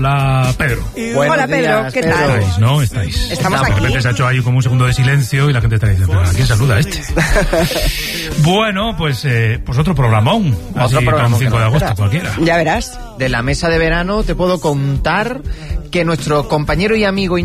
Hola, Pedro. Hola, Pedro, ¿qué tal? ¿Estáis, no? ¿Estáis? Estamos De aquí. repente se ha hecho ahí como un segundo de silencio y la gente está diciendo, ¿pero a quién saluda este? Bueno, pues otro programón. Así para un 5 de agosto cualquiera. Ya verás. De la mesa de verano te puedo contar que nuestro compañero y amigo